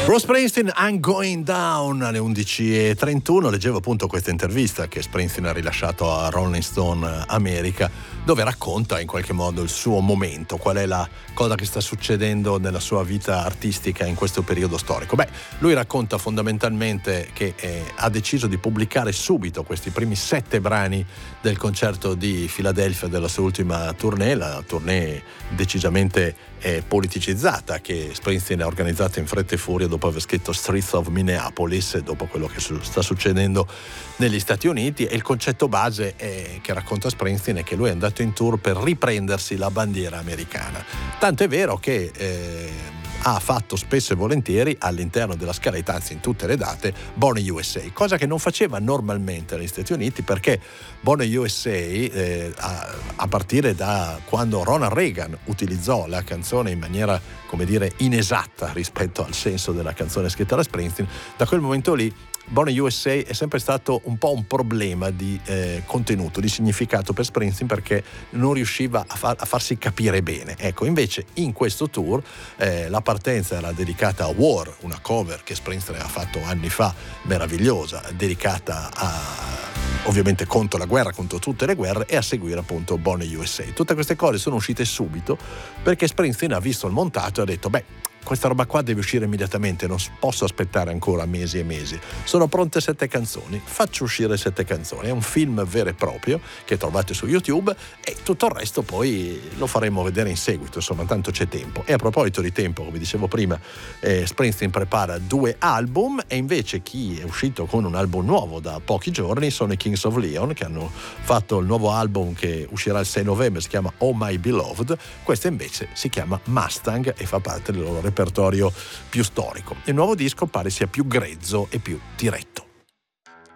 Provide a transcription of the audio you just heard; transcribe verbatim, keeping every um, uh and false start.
Bruce Springsteen, I'm Going Down, alle undici e trentuno. Leggevo appunto questa intervista che Springsteen ha rilasciato a Rolling Stone America, dove racconta in qualche modo il suo momento, qual è la cosa che sta succedendo nella sua vita artistica in questo periodo storico. Beh, lui racconta fondamentalmente che eh, ha deciso di pubblicare subito questi primi sette brani del concerto di Filadelfia della sua ultima tournée, la tournée decisamente eh, politicizzata che Springsteen ha organizzato in fretta e furia dopo aver scritto Streets of Minneapolis, dopo quello che su- sta succedendo negli Stati Uniti. E il concetto base è, che racconta Springsteen, è che lui è andato in tour per riprendersi la bandiera americana. Tanto è vero che eh, ha fatto spesso e volentieri all'interno della scaletta, anzi in tutte le date, Born in U S A, cosa che non faceva normalmente negli Stati Uniti, perché Born in U S A eh, a, a partire da quando Ronald Reagan utilizzò la canzone in maniera, come dire, inesatta rispetto al senso della canzone scritta da Springsteen, da quel momento lì Born in U S A è sempre stato un po' un problema di eh, contenuto, di significato per Springsteen, perché non riusciva a, far, a farsi capire bene. Ecco, invece in questo tour eh, la partenza era dedicata a War, una cover che Springsteen ha fatto anni fa, meravigliosa, dedicata a, ovviamente contro la guerra, contro tutte le guerre, e a seguire appunto Born in U S A. Tutte queste cose sono uscite subito perché Springsteen ha visto il montato e ha detto: beh, questa roba qua deve uscire immediatamente, non posso aspettare ancora mesi e mesi. Sono pronte sette canzoni, faccio uscire sette canzoni. È un film vero e proprio che trovate su YouTube, e tutto il resto poi lo faremo vedere in seguito, insomma, tanto c'è tempo. E a proposito di tempo, come dicevo prima, eh, Springsteen prepara due album, e invece chi è uscito con un album nuovo da pochi giorni sono i Kings of Leon, che hanno fatto il nuovo album che uscirà il sei novembre, si chiama Oh My Beloved. Questo invece si chiama Mustang e fa parte del loro repertorio più storico. Il nuovo disco pare sia più grezzo e più diretto.